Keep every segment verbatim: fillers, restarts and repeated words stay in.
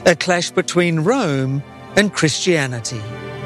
a clash between Rome and Christianity.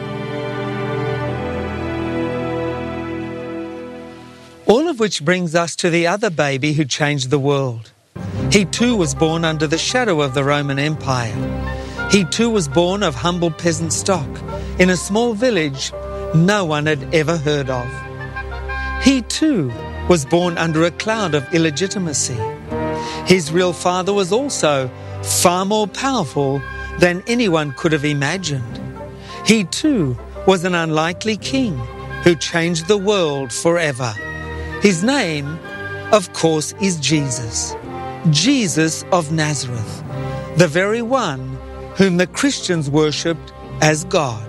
All of which brings us to the other baby who changed the world. He too was born under the shadow of the Roman Empire. He too was born of humble peasant stock in a small village no one had ever heard of. He too was born under a cloud of illegitimacy. His real father was also far more powerful than anyone could have imagined. He too was an unlikely king who changed the world forever. His name, of course, is Jesus. Jesus of Nazareth, the very one whom the Christians worshipped as God.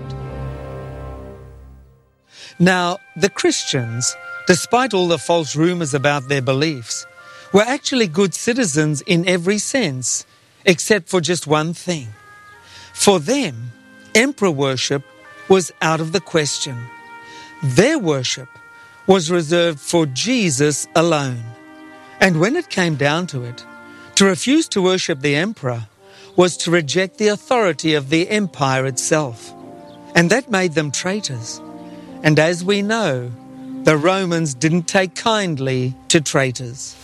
Now, the Christians, despite all the false rumours about their beliefs, were actually good citizens in every sense, except for just one thing. For them, emperor worship was out of the question. Their worship was reserved for Jesus alone. And when it came down to it, to refuse to worship the emperor was to reject the authority of the empire itself. And that made them traitors. And as we know, the Romans didn't take kindly to traitors.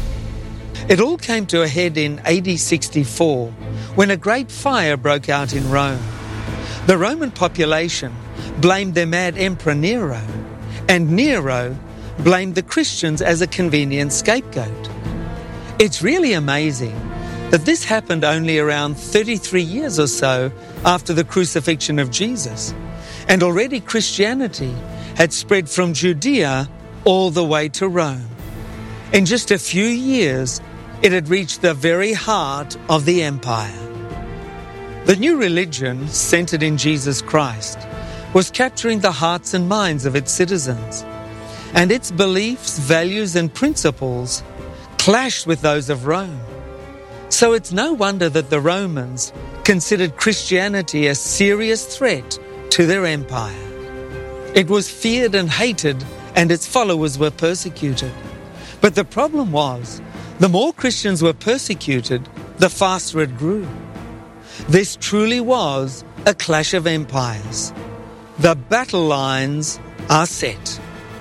It all came to a head in A D sixty-four, when a great fire broke out in Rome. The Roman population blamed their mad emperor Nero, and Nero blamed the Christians as a convenient scapegoat. It's really amazing that this happened only around thirty-three years or so after the crucifixion of Jesus, and already Christianity had spread from Judea all the way to Rome. In just a few years, it had reached the very heart of the empire. The new religion, centered in Jesus Christ, was capturing the hearts and minds of its citizens, and its beliefs, values, and principles clashed with those of Rome. So it's no wonder that the Romans considered Christianity a serious threat to their empire. It was feared and hated, and its followers were persecuted. But the problem was, the more Christians were persecuted, the faster it grew. This truly was a clash of empires. The battle lines are set.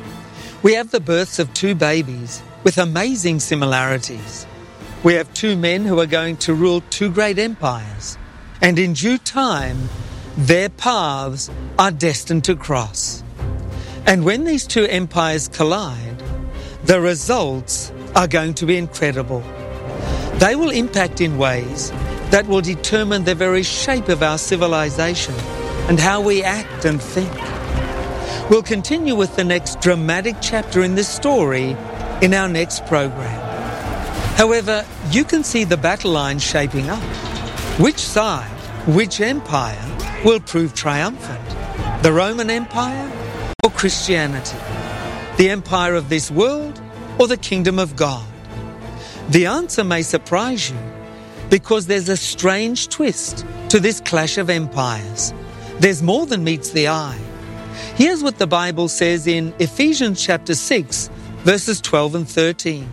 We have the births of two babies with amazing similarities. We have two men who are going to rule two great empires, and in due time, their paths are destined to cross. And when these two empires collide, the results are going to be incredible. They will impact in ways that will determine the very shape of our civilization and how we act and think. We'll continue with the next dramatic chapter in this story in our next program. However, you can see the battle lines shaping up. Which side, which empire will prove triumphant? The Roman Empire or Christianity? The empire of this world or the kingdom of God? The answer may surprise you, because there's a strange twist to this clash of empires. There's more than meets the eye. Here's what the Bible says in Ephesians chapter six, verses twelve and thirteen.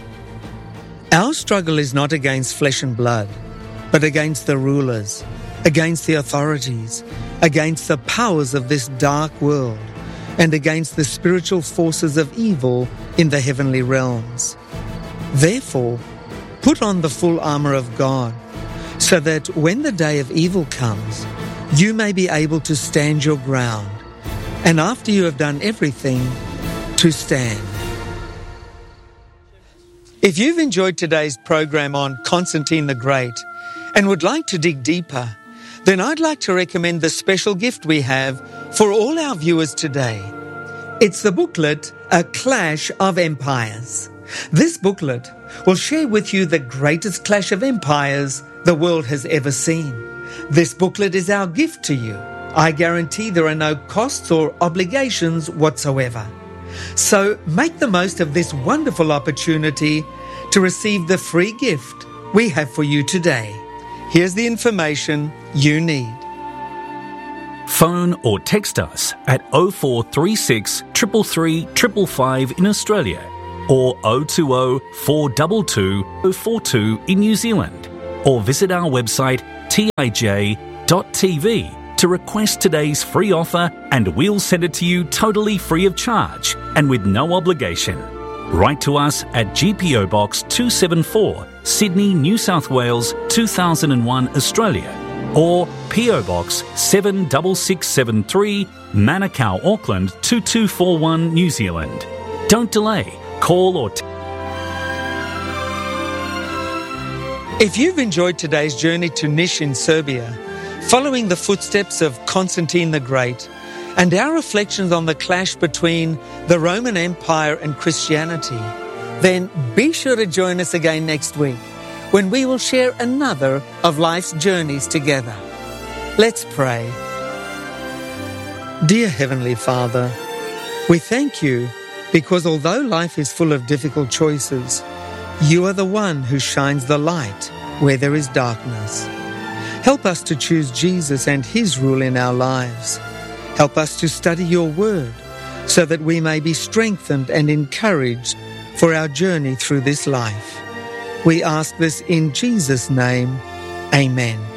Our struggle is not against flesh and blood, but against the rulers, against the authorities, against the powers of this dark world, and against the spiritual forces of evil in the heavenly realms. Therefore, put on the full armour of God, so that when the day of evil comes, you may be able to stand your ground, and after you have done everything, to stand. If you've enjoyed today's program on Constantine the Great and would like to dig deeper, then I'd like to recommend the special gift we have for all our viewers today. It's the booklet, A Clash of Empires. This booklet will share with you the greatest clash of empires the world has ever seen. This booklet is our gift to you. I guarantee there are no costs or obligations whatsoever. So make the most of this wonderful opportunity to receive the free gift we have for you today. Here's the information you need. Phone or text us at oh four three six, three three three, five five in Australia or oh two oh, four two two, oh four two in New Zealand. or visit our website t i j dot t v to request today's free offer, and we'll send it to you totally free of charge and with no obligation. Write to us at G P O Box two seventy-four, Sydney, New South Wales two thousand one, Australia, or P O Box seven six six seven three, Manukau, Auckland two two four one, New Zealand. Don't delay. Call or text. If you've enjoyed today's journey to Niš in Serbia, following the footsteps of Constantine the Great, and our reflections on the clash between the Roman Empire and Christianity, then be sure to join us again next week when we will share another of life's journeys together. Let's pray. Dear Heavenly Father, we thank you because although life is full of difficult choices, you are the one who shines the light where there is darkness. Help us to choose Jesus and his rule in our lives. Help us to study your word so that we may be strengthened and encouraged for our journey through this life. We ask this in Jesus' name. Amen.